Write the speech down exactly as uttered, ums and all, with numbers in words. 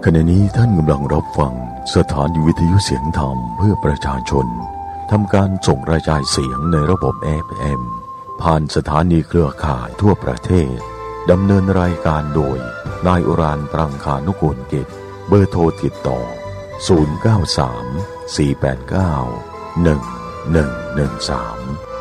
ขณะนี้ท่านกำลังรับฟังสถานีวิทยุเสียงธรรมเพื่อประชาชนทำการส่งกระจายเสียงในระบบ เอฟ เอ็ม ผ่านสถานีเครือข่ายทั่วประเทศดำเนินรายการโดยนายอุรานปรังคานุกูลกิจเบอร์โทรติดต่อศูนย์ เก้า สาม สี่ แปด เก้า หนึ่ง หนึ่ง หนึ่ง สาม